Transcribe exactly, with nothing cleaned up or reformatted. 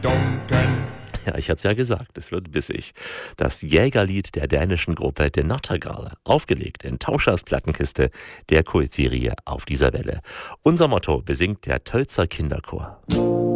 Dunken. Ja, ich hatte es ja gesagt, es wird bissig. Das Jägerlied der dänischen Gruppe De Nattergale, aufgelegt in Tauschers Plattenkiste der Kultserie Auf dieser Welle. Unser Motto besingt der Tölzer Kinderchor.